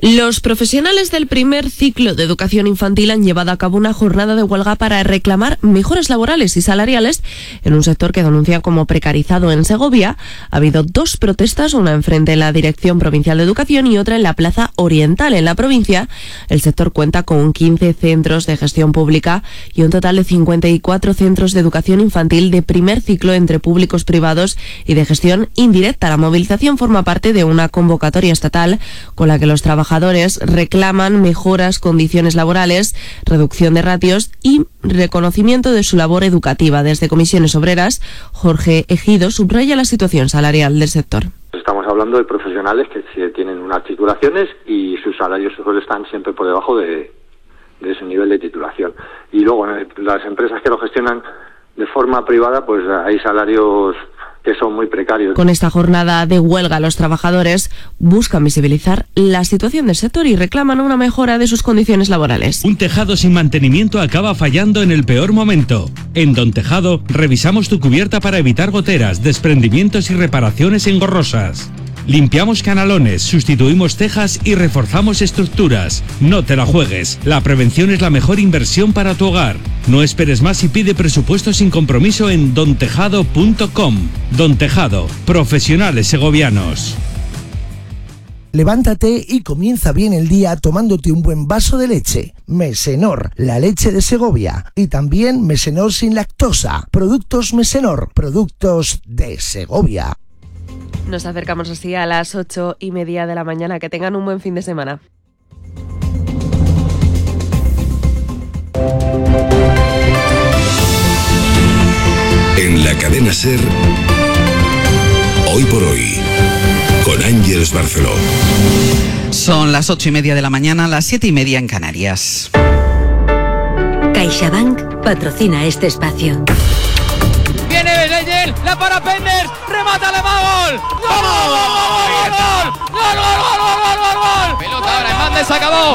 Los profesionales del primer ciclo de educación infantil han llevado a cabo una jornada de huelga para reclamar mejoras laborales y salariales en un sector que denuncian como precarizado en Segovia. Ha habido 2 protestas, una enfrente de la Dirección Provincial de Educación y otra en la Plaza Oriental. En la provincia, el sector cuenta con 15 centros de gestión pública y un total de 54 centros de educación infantil de primer ciclo entre públicos, privados y de gestión indirecta. La movilización forma parte de una convocatoria estatal con la que los trabajadores reclaman mejoras, condiciones laborales, reducción de ratios y reconocimiento de su labor educativa. Desde Comisiones Obreras, Jorge Ejido subraya la situación salarial del sector. Estamos hablando de profesionales que tienen unas titulaciones y sus salarios están siempre por debajo de ese nivel de titulación. Y luego las empresas que lo gestionan de forma privada, pues hay salarios que son muy precarios. Con esta jornada de huelga, los trabajadores buscan visibilizar la situación del sector y reclaman una mejora de sus condiciones laborales. Un tejado sin mantenimiento acaba fallando en el peor momento. En Don Tejado revisamos tu cubierta para evitar goteras, desprendimientos y reparaciones engorrosas. Limpiamos canalones, sustituimos tejas y reforzamos estructuras. No te la juegues. La prevención es la mejor inversión para tu hogar. No esperes más y pide presupuesto sin compromiso en dontejado.com. Don Tejado, profesionales segovianos. Levántate y comienza bien el día tomándote un buen vaso de leche. Mesenor, la leche de Segovia. Y también Mesenor sin lactosa. Productos Mesenor, productos de Segovia. Nos acercamos así a las 8:30 de la mañana. Que tengan un buen fin de semana. En la cadena SER, Hoy por Hoy, con Ángeles Barceló. Son las 8:30 de la mañana, las 7:30 en Canarias. CaixaBank patrocina este espacio. Viene Beneller, la para Penders, remata Alemán, gol. ¡Gol! Pelota ahora, Hernández, se acabó.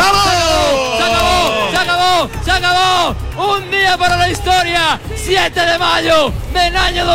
Se acabó. Un día para la historia. 7 de mayo del año